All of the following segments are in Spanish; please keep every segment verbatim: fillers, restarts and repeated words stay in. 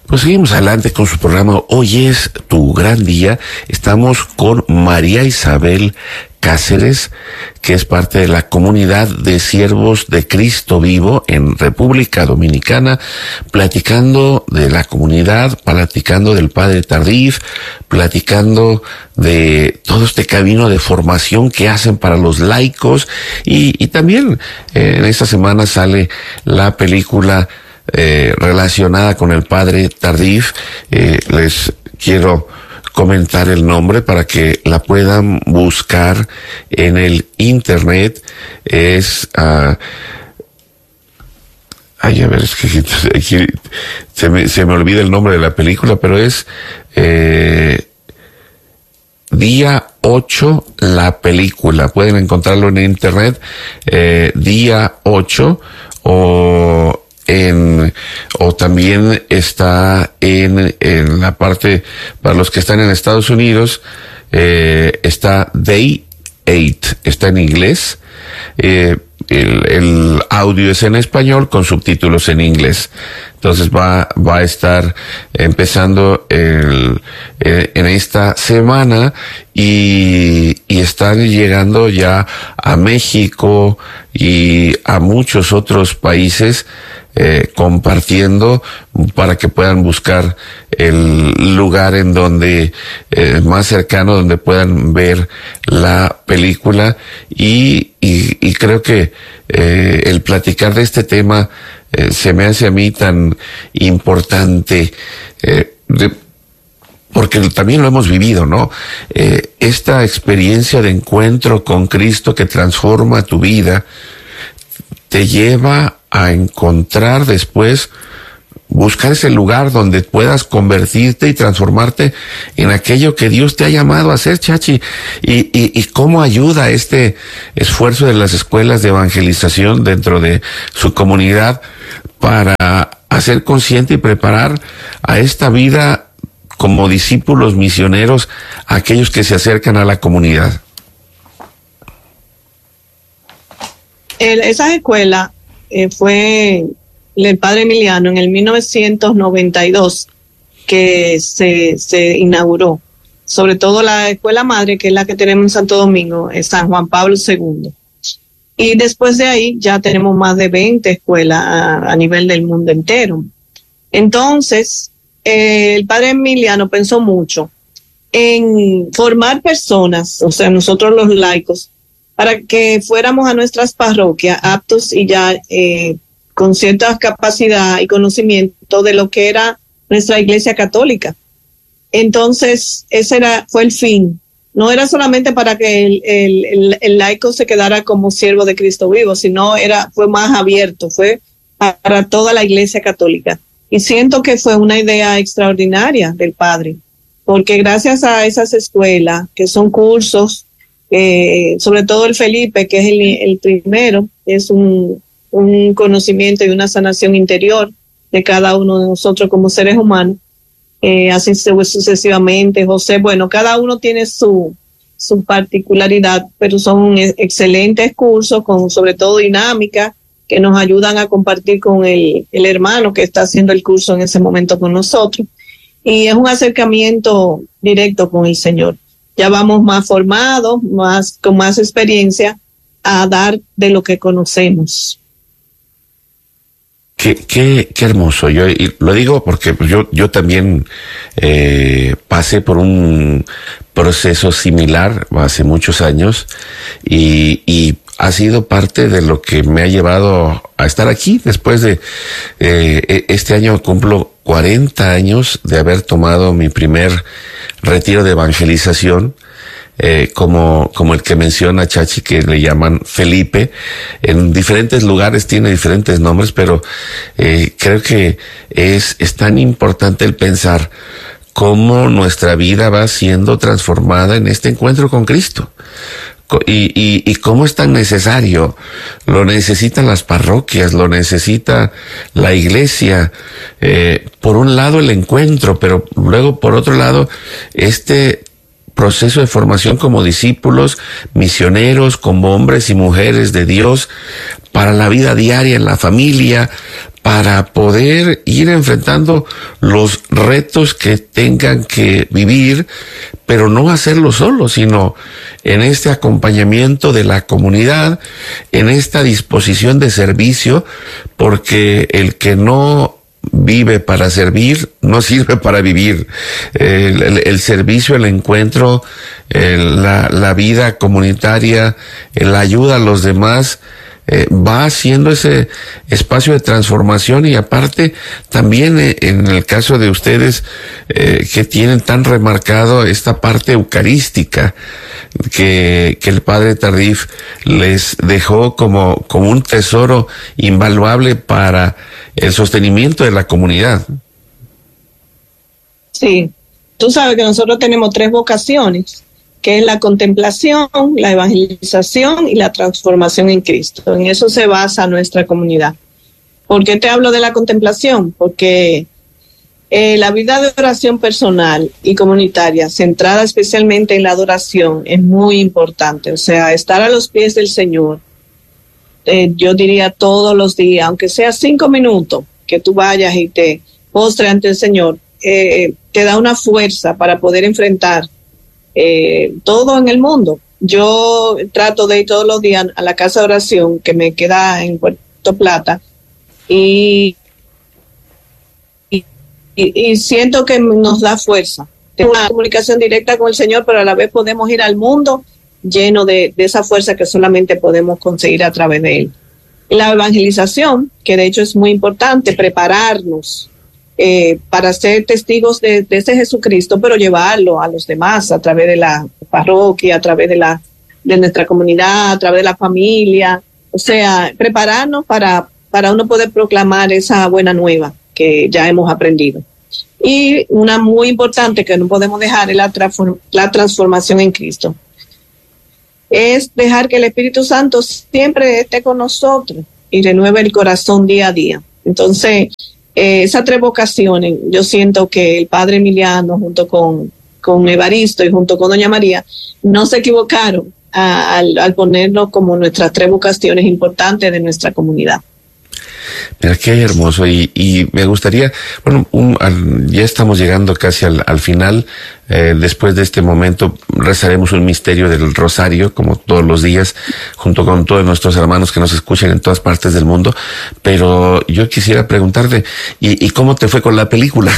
Pues seguimos adelante con su programa. Hoy es tu gran día. Estamos con María Isabel Cáceres, que es parte de la comunidad de siervos de Cristo Vivo en República Dominicana, platicando de la comunidad, platicando del Padre Tardif, platicando de todo este camino de formación que hacen para los laicos, y, y también eh, en esta semana sale la película eh, relacionada con el Padre Tardif. Eh, les quiero comentar el nombre para que la puedan buscar en el internet. Es uh, ay, a ver, es que aquí se me, se me olvida el nombre de la película, pero es eh, Día ocho, la película. Pueden encontrarlo en internet, eh, Día ocho, o en, o también está en, en la parte, para los que están en Estados Unidos, eh, está Day eight, está en inglés, eh, el, el audio es en español con subtítulos en inglés. Entonces va, va a estar empezando el, eh, en esta semana, y, y están llegando ya a México y a muchos otros países, eh, compartiendo para que puedan buscar el lugar en donde, eh, más cercano, donde puedan ver la película. Y, y, y creo que, eh, el platicar de este tema, eh, se me hace a mí tan importante, eh, de, porque también lo hemos vivido, ¿no? Eh, esta experiencia de encuentro con Cristo que transforma tu vida, te lleva a encontrar después, buscar ese lugar donde puedas convertirte y transformarte en aquello que Dios te ha llamado a hacer, Chachi. Y, y, y cómo ayuda este esfuerzo de las escuelas de evangelización dentro de su comunidad para hacer consciente y preparar a esta vida como discípulos misioneros a aquellos que se acercan a la comunidad. El, esa escuela eh, fue el padre Emiliano en el mil novecientos noventa y dos que se, se inauguró. Sobre todo la escuela madre, que es la que tenemos en Santo Domingo, es San Juan Pablo segundo. Y después de ahí ya tenemos más de veinte escuelas a, a nivel del mundo entero. Entonces, eh, el padre Emiliano pensó mucho en formar personas, o sea, nosotros los laicos, para que fuéramos a nuestras parroquias aptos y ya eh, con cierta capacidad y conocimiento de lo que era nuestra Iglesia Católica. Entonces, ese era, fue el fin. No era solamente para que el, el, el, el laico se quedara como siervo de Cristo Vivo, sino era, fue más abierto, fue para toda la Iglesia Católica. Y siento que fue una idea extraordinaria del padre, porque gracias a esas escuelas, que son cursos, Eh, sobre todo el Felipe, que es el, el primero, es un, un conocimiento y una sanación interior de cada uno de nosotros como seres humanos, eh, así sucesivamente. José, bueno, cada uno tiene su, su particularidad, pero son excelentes cursos, con sobre todo dinámica, que nos ayudan a compartir con el, el hermano que está haciendo el curso en ese momento con nosotros, y es un acercamiento directo con el Señor. Ya vamos más formados, más con más experiencia a dar de lo que conocemos. Qué, qué, qué hermoso. Yo y lo digo porque yo, yo también eh, pasé por un proceso similar hace muchos años, y, y ha sido parte de lo que me ha llevado a estar aquí. Después de eh, este año cumplo cuarenta años de haber tomado mi primer retiro de evangelización, eh, como, como el que menciona Chachi, que le llaman Felipe. En diferentes lugares tiene diferentes nombres, pero eh, creo que es, es tan importante el pensar cómo nuestra vida va siendo transformada en este encuentro con Cristo. Y, y, y cómo es tan necesario. Lo necesitan las parroquias, lo necesita la iglesia. Eh, por un lado el encuentro, pero luego por otro lado este proceso de formación como discípulos, misioneros, como hombres y mujeres de Dios, para la vida diaria en la familia, para poder ir enfrentando los retos que tengan que vivir, pero no hacerlo solo, sino en este acompañamiento de la comunidad, en esta disposición de servicio, porque el que no vive para servir, no sirve para vivir. El, el, el servicio, el encuentro, el, la, la vida comunitaria, la ayuda a los demás, eh, va haciendo ese espacio de transformación. Y aparte, también eh, en el caso de ustedes, eh, que tienen tan remarcado esta parte eucarística, que, que el Padre Tardif les dejó como, como un tesoro invaluable para el sostenimiento de la comunidad. Sí, tú sabes que nosotros tenemos tres vocaciones, que es la contemplación, la evangelización y la transformación en Cristo. En eso se basa nuestra comunidad. ¿Por qué te hablo de la contemplación? Porque eh, la vida de oración personal y comunitaria, centrada especialmente en la adoración, es muy importante. O sea, estar a los pies del Señor, eh, yo diría todos los días, aunque sea cinco minutos, que tú vayas y te postres ante el Señor, eh, te da una fuerza para poder enfrentar eh, todo en el mundo. Yo trato de ir todos los días a la casa de oración que me queda en Puerto Plata y, y, y siento que nos da fuerza. Tengo una comunicación directa con el Señor, pero a la vez podemos ir al mundo lleno de, de esa fuerza que solamente podemos conseguir a través de Él. La evangelización, que de hecho es muy importante, prepararnos eh, para ser testigos de, de ese Jesucristo, pero llevarlo a los demás a través de la parroquia, a través de la de nuestra comunidad, a través de la familia. O sea, prepararnos para, para uno poder proclamar esa buena nueva que ya hemos aprendido. Y una muy importante que no podemos dejar es la, transform- la transformación en Cristo. Es dejar que el Espíritu Santo siempre esté con nosotros y renueve el corazón día a día. Entonces, eh, esas tres vocaciones, yo siento que el Padre Emiliano junto con, con Evaristo y junto con Doña María no se equivocaron a, al, al ponernos como nuestras tres vocaciones importantes de nuestra comunidad. Mira, qué hermoso. Y, y me gustaría, bueno, un, al, ya estamos llegando casi al, al final. Eh, después de este momento rezaremos un misterio del Rosario, como todos los días, junto con todos nuestros hermanos que nos escuchan en todas partes del mundo. Pero yo quisiera preguntarte, ¿y, y cómo te fue con la película?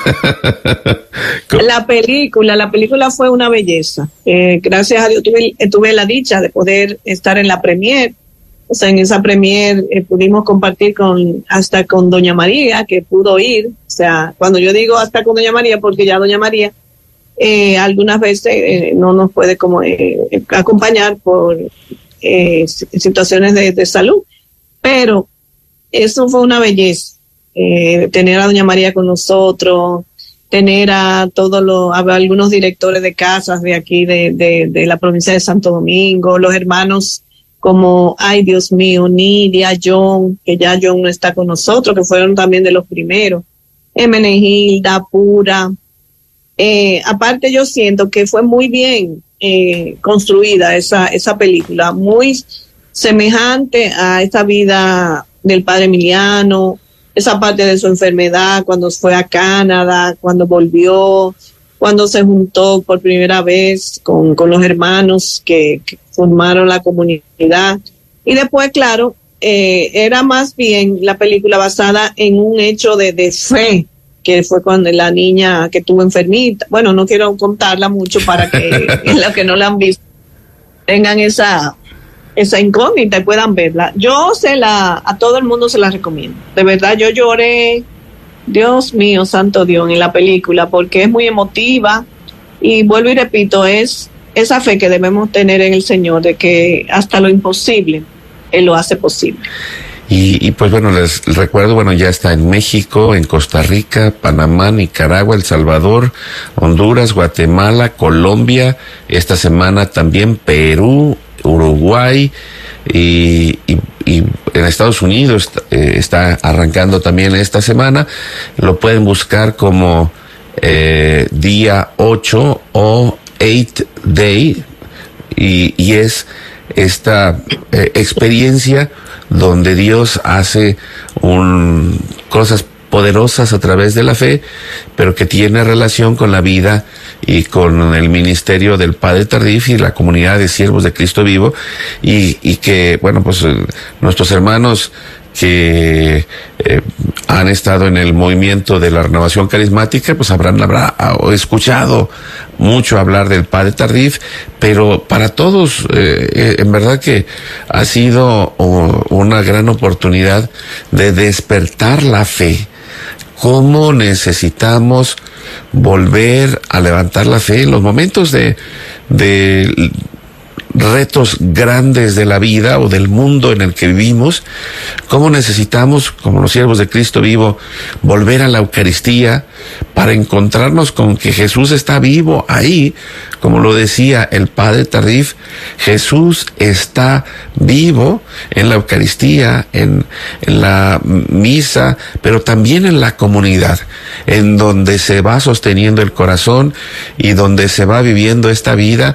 La película, la película fue una belleza. Eh, gracias a Dios tuve, tuve la dicha de poder estar en la premier. O sea, en esa premier eh, pudimos compartir con hasta con Doña María, que pudo ir. O sea, cuando yo digo hasta con Doña María, porque ya Doña María eh, algunas veces eh, no nos puede como eh, acompañar por eh, situaciones de, de salud. Pero eso fue una belleza, eh, tener a Doña María con nosotros, tener a todos los, a algunos directores de casas de aquí, de, de, de la provincia de Santo Domingo, los hermanos como, ay Dios mío, Nidia, John, que ya John no está con nosotros, que fueron también de los primeros, Emenegilda, Pura. Eh, aparte yo siento que fue muy bien eh, construida esa, esa película, muy semejante a esta vida del Padre Emiliano, esa parte de su enfermedad, cuando fue a Canadá, cuando volvió, cuando se juntó por primera vez con, con los hermanos que, que formaron la comunidad. Y después, claro, eh, era más bien la película basada en un hecho de, de fe, que fue cuando la niña que tuvo enfermita. Bueno, no quiero contarla mucho para que los que no la han visto tengan esa, esa incógnita y puedan verla. Yo se la, a todo el mundo se la recomiendo. De verdad, yo lloré, Dios mío, santo Dios, en la película, porque es muy emotiva y vuelvo y repito, es esa fe que debemos tener en el Señor, de que hasta lo imposible Él lo hace posible. Y, y pues bueno, les recuerdo, bueno, ya está en México, en Costa Rica, Panamá, Nicaragua, El Salvador, Honduras, Guatemala, Colombia, esta semana también Perú, Uruguay y, y, y en Estados Unidos eh, está arrancando también esta semana. Lo pueden buscar como eh, día ocho o eight day y, y es esta eh, experiencia donde Dios hace un, cosas poderosas a través de la fe, pero que tiene relación con la vida y con el ministerio del Padre Tardif y la comunidad de siervos de Cristo vivo, y, y que, bueno, pues nuestros hermanos que eh, han estado en el movimiento de la renovación carismática, pues habrán, habrá escuchado mucho hablar del Padre Tardif, pero para todos, eh, en verdad que ha sido oh, una gran oportunidad de despertar la fe. ¿Cómo necesitamos volver a levantar la fe en los momentos de, de retos grandes de la vida o del mundo en el que vivimos? ¿Cómo necesitamos, como los siervos de Cristo vivo, volver a la Eucaristía para encontrarnos con que Jesús está vivo ahí? Como lo decía el Padre Tardif, Jesús está vivo en la Eucaristía, en, en la misa, pero también en la comunidad, en donde se va sosteniendo el corazón y donde se va viviendo esta vida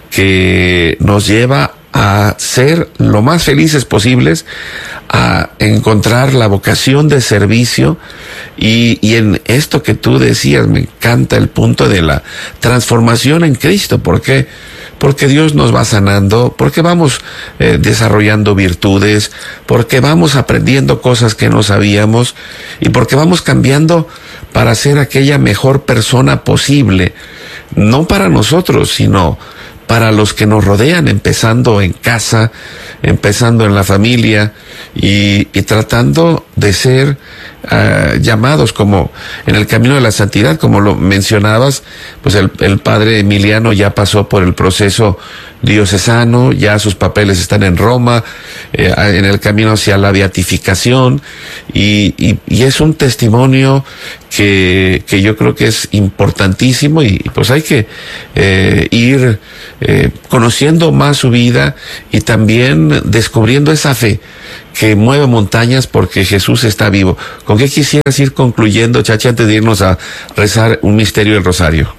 que nos lleva a ser lo más felices posibles, a encontrar la vocación de servicio, y, y en esto que tú decías, me encanta el punto de la transformación en Cristo. ¿Por qué? Porque Dios nos va sanando, porque vamos eh, desarrollando virtudes, porque vamos aprendiendo cosas que no sabíamos, y porque vamos cambiando para ser aquella mejor persona posible, no para nosotros, sino para los que nos rodean, empezando en casa, empezando en la familia, y, y tratando de ser uh, llamados como en el camino de la santidad, como lo mencionabas. Pues el, el padre Emiliano ya pasó por el proceso diocesano, ya sus papeles están en Roma, eh, en el camino hacia la beatificación, y, y, y es un testimonio que, que yo creo que es importantísimo, y, y pues hay que eh, ir eh, conociendo más su vida y también descubriendo esa fe que mueve montañas, porque Jesús está vivo. ¿Con qué quisieras ir concluyendo, Chachi, antes de irnos a rezar un misterio del Rosario?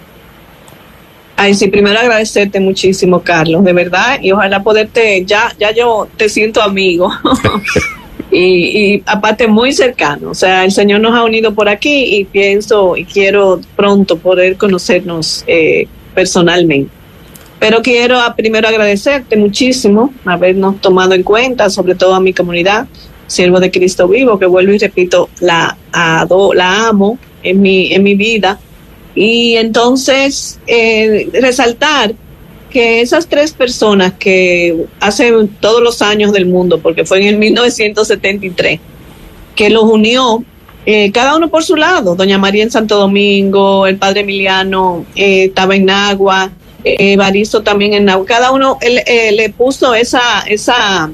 Ay, sí, primero agradecerte muchísimo, Carlos, de verdad, y ojalá poderte, ya, ya yo te siento amigo, y, y aparte muy cercano. O sea, el Señor nos ha unido por aquí, y pienso y quiero pronto poder conocernos eh, personalmente. Pero quiero a, primero agradecerte muchísimo habernos tomado en cuenta, sobre todo a mi comunidad, Siervo de Cristo Vivo, que vuelvo y repito, la, ado, la amo en mi, en mi vida. Y entonces eh, resaltar que esas tres personas que hace todos los años del mundo, porque fue en el mil novecientos setenta y tres, que los unió, eh, cada uno por su lado, doña María en Santo Domingo, el padre Emiliano eh, estaba en Nagua, eh, Evaristo también en Nagua, cada uno él, eh, le puso esa, esa,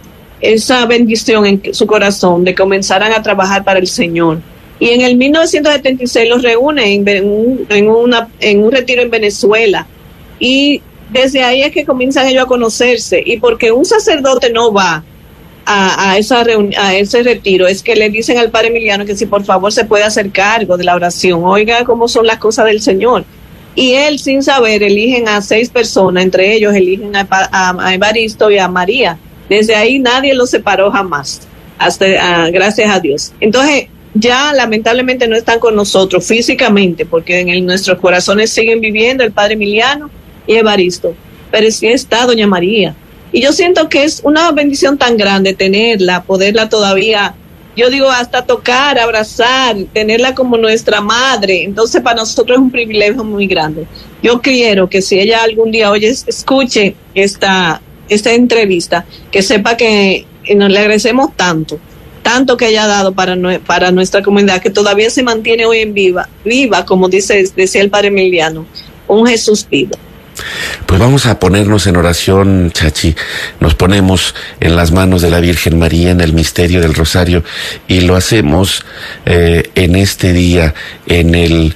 esa bendición en su corazón de que comenzaran a trabajar para el Señor. Y en el mil novecientos setenta y seis los reúne en, en, en, una, en un retiro en Venezuela. Y desde ahí es que comienzan ellos a conocerse. Y porque un sacerdote no va a, a, esa reuni- a ese retiro, es que le dicen al padre Emiliano que si por favor se puede hacer cargo de la oración. Oiga cómo son las cosas del Señor. Y él, sin saber, eligen a seis personas, entre ellos eligen a, a, a Evaristo y a María. Desde ahí nadie los separó jamás, hasta uh, gracias a Dios. Entonces, ya lamentablemente no están con nosotros físicamente, porque en el, nuestros corazones siguen viviendo el padre Emiliano y Evaristo, pero sí está doña María. Y yo siento que es una bendición tan grande tenerla, poderla todavía, yo digo, hasta tocar, abrazar, tenerla como nuestra madre. Entonces para nosotros es un privilegio muy grande. Yo quiero que si ella algún día oye, escuche esta, esta entrevista, que sepa que nos le agradecemos tanto, tanto que haya dado para, para nuestra comunidad, que todavía se mantiene hoy en viva, viva, como dice, decía el padre Emiliano, un Jesús vivo. Pues vamos a ponernos en oración, Chachi. Nos ponemos en las manos de la Virgen María en el misterio del Rosario, y lo hacemos eh, en este día, en el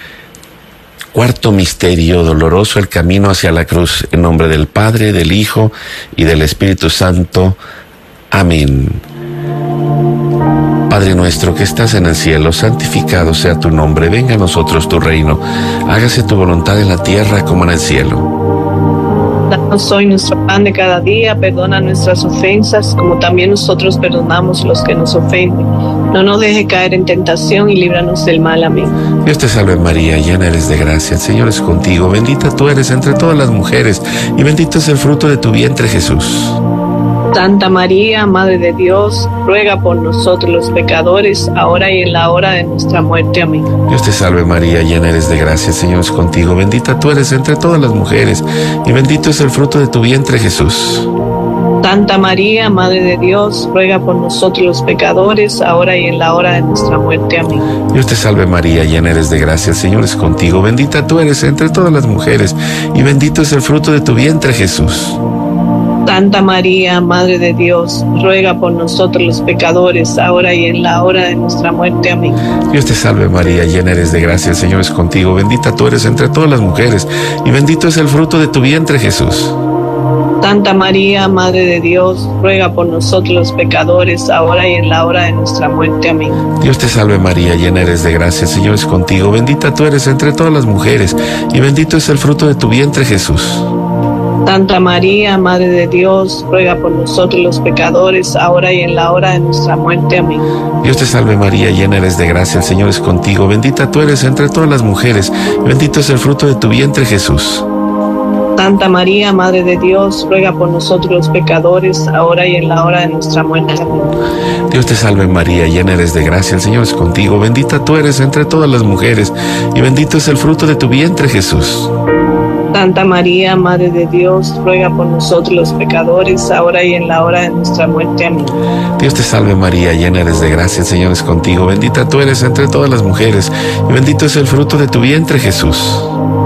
cuarto misterio doloroso, el camino hacia la cruz, en nombre del Padre, del Hijo y del Espíritu Santo. Amén. Padre nuestro que estás en el cielo, santificado sea tu nombre, venga a nosotros tu reino, hágase tu voluntad en la tierra como en el cielo. Danos hoy nuestro pan de cada día, perdona nuestras ofensas, como también nosotros perdonamos los que nos ofenden. No nos deje caer en tentación y líbranos del mal. Amén. Dios te salve María, llena eres de gracia, el Señor es contigo, bendita tú eres entre todas las mujeres, y bendito es el fruto de tu vientre, Jesús. Santa María, Madre de Dios, ruega por nosotros los pecadores, ahora y en la hora de nuestra muerte. Amén. Dios te salve María, llena eres de gracia, el Señor es contigo, bendita tú eres entre todas las mujeres, y bendito es el fruto de tu vientre, Jesús. Santa María, Madre de Dios, ruega por nosotros los pecadores, ahora y en la hora de nuestra muerte. Amén. Dios te salve María, llena eres de gracia, el Señor es contigo, bendita tú eres entre todas las mujeres, y bendito es el fruto de tu vientre, Jesús. Santa María, Madre de Dios, ruega por nosotros los pecadores, ahora y en la hora de nuestra muerte. Amén. Dios te salve María, llena eres de gracia, el Señor es contigo, bendita tú eres entre todas las mujeres, y bendito es el fruto de tu vientre, Jesús. Santa María, Madre de Dios, ruega por nosotros los pecadores, ahora y en la hora de nuestra muerte. Amén. Dios te salve María, llena eres de gracia, el Señor es contigo, bendita tú eres entre todas las mujeres, y bendito es el fruto de tu vientre, Jesús. Santa María, Madre de Dios, ruega por nosotros los pecadores, ahora y en la hora de nuestra muerte. Amén. Dios te salve María, llena eres de gracia, el Señor es contigo, bendita tú eres entre todas las mujeres, y bendito es el fruto de tu vientre, Jesús. Santa María, Madre de Dios, ruega por nosotros los pecadores, ahora y en la hora de nuestra muerte. Amén. Dios te salve María, llena eres de gracia, el Señor es contigo, bendita tú eres entre todas las mujeres, y bendito es el fruto de tu vientre, Jesús. Santa María, Madre de Dios, ruega por nosotros los pecadores, ahora y en la hora de nuestra muerte. Amén. Dios te salve María, llena eres de gracia, el Señor es contigo, bendita tú eres entre todas las mujeres, y bendito es el fruto de tu vientre, Jesús.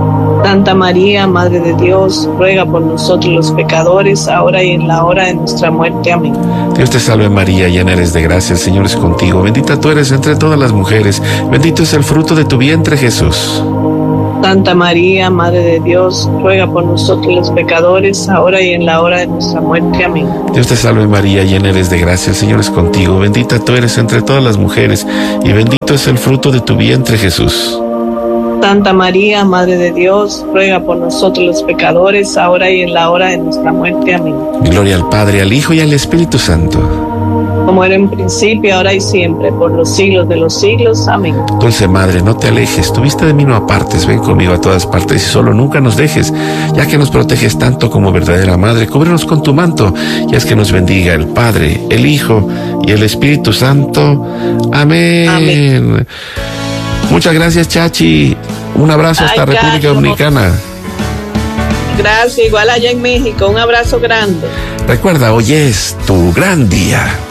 Santa María, Madre de Dios, ruega por nosotros los pecadores, ahora y en la hora de nuestra muerte. Amén. Dios te salve María, llena eres de gracia, el Señor es contigo, bendita tú eres entre todas las mujeres, bendito es el fruto de tu vientre, Jesús. Santa María, Madre de Dios, ruega por nosotros los pecadores, ahora y en la hora de nuestra muerte. Amén. Dios te salve María, llena eres de gracia, el Señor es contigo, bendita tú eres entre todas las mujeres, y bendito es el fruto de tu vientre, Jesús. Santa María, Madre de Dios, ruega por nosotros los pecadores, ahora y en la hora de nuestra muerte. Amén. Gloria al Padre, al Hijo y al Espíritu Santo. Como era en principio, ahora y siempre, por los siglos de los siglos. Amén. Dulce Madre, no te alejes, tu vista de mí no apartes, ven conmigo a todas partes y solo nunca nos dejes, ya que nos proteges tanto como verdadera Madre, cúbrenos con tu manto, y haz que nos bendiga el Padre, el Hijo y el Espíritu Santo. Amén. Amén. Muchas gracias, Chachi. Un abrazo hasta Ay, República Carlos. Dominicana. Gracias, igual allá en México. Un abrazo grande. Recuerda, hoy es tu gran día.